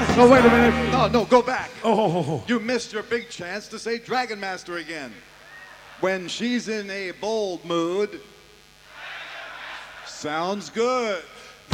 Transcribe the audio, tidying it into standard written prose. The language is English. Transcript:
Oh, wait a minute. No, go back. Oh. You missed your big chance to say Dragon Master again. When she's in a bold mood. Sounds good.